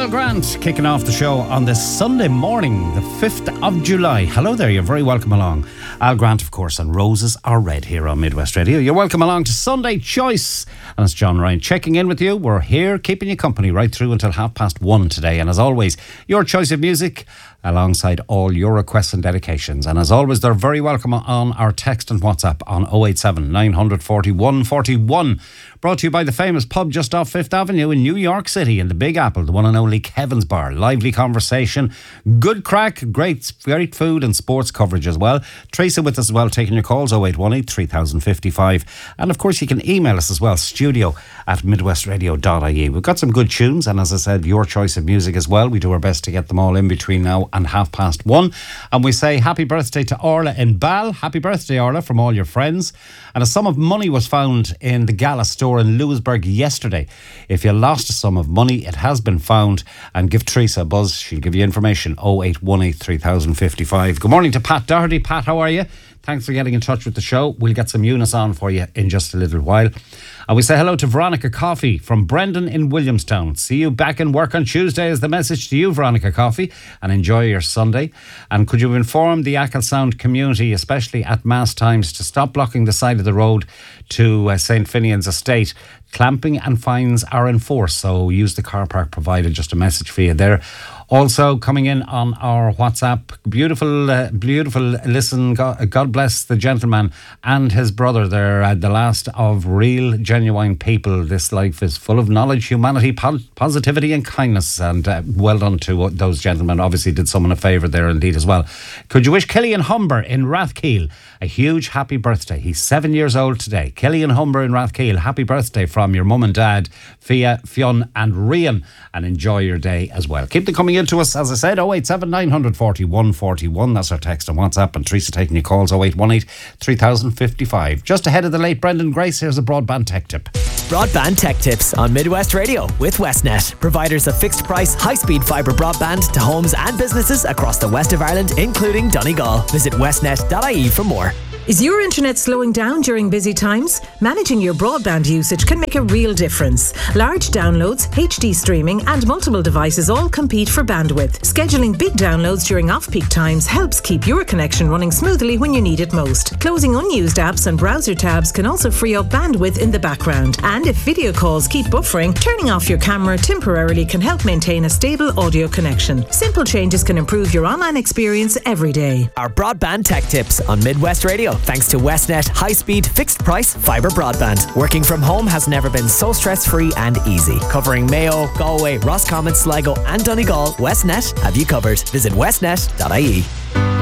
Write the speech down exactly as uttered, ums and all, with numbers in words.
Al Grant kicking off the show on this Sunday morning, the fifth of July. Hello there, you're very welcome along. Al Grant, of course, and Roses Are Red here on Midwest Radio. You're welcome along to Sunday Choice. And it's John Ryan checking in with you. We're here keeping you company right through until half past one today. And as always, your choice of music alongside all your requests and dedications. And as always, they're very welcome on our text and WhatsApp on oh eight seven, nine four one, four one. Brought to you by the famous pub just off Fifth Avenue in New York City in the Big Apple, the one and only Kevin's Bar. Lively conversation, good crack, great great food and sports coverage as well. Teresa with us as well, taking your calls, oh eight one eight, three thousand fifty-five. And of course you can email us as well, studio at midwestradio dot I E. We've got some good tunes, and as I said, your choice of music as well. We do our best to get them all in between now and half past one. And we say happy birthday to Orla in Bal. Happy birthday, Orla, from all your friends. And a sum of money was found in the Gala store in Lewisburg yesterday. If you lost a sum of money, it has been found. And give Teresa a buzz. She'll give you information. oh eight one eight, three thousand fifty-five. Good morning to Pat Doherty. Pat, how are you? Thanks for getting in touch with the show. We'll get some Eunice on for you in just a little while. And we say hello to Veronica Coffey from Brendan in Williamstown. See you back in work on Tuesday is the message to you, Veronica Coffey, and enjoy your Sunday. And could you inform the Achill Sound community, especially at mass times, to stop blocking the side of the road to uh, Saint Finian's estate? Clamping and fines are enforced, so use the car park provided. Just a message for you there. Also coming in on our WhatsApp, beautiful, uh, beautiful listen. God, God bless the gentleman and his brother. They're uh, the last of real, genuine people. This life is full of knowledge, humanity, po- positivity and kindness. And uh, well done to those gentlemen. Obviously did someone a favour there indeed as well. Could you wish Killian Humber in Rathkeel a huge happy birthday? He's seven years old today. Killian Humber in Rathkeel, happy birthday from your mum and dad, Fia, Fionn and Rian. And enjoy your day as well. Keep them coming in to us, as I said, oh eight seven, nine four one, four one. That's our text on WhatsApp. And Teresa taking your calls, oh eight one eight, three thousand fifty-five. Just ahead of the late Brendan Grace, here's a broadband tech tip. Broadband tech tips on Midwest Radio with Westnet, providers of fixed price, high speed fibre broadband to homes and businesses across the west of Ireland, including Donegal. Visit westnet dot I E for more. Is your internet slowing down during busy times? Managing your broadband usage can make a real difference. Large downloads, H D streaming and multiple devices all compete for bandwidth. Scheduling big downloads during off-peak times helps keep your connection running smoothly when you need it most. Closing unused apps and browser tabs can also free up bandwidth in the background. And if video calls keep buffering, turning off your camera temporarily can help maintain a stable audio connection. Simple changes can improve your online experience every day. Our broadband tech tips on Midwest Radio. Thanks to Westnet high-speed, fixed-price fibre broadband. Working from home has never been so stress-free and easy. Covering Mayo, Galway, Roscommon, Sligo and Donegal, Westnet have you covered. Visit westnet dot I E.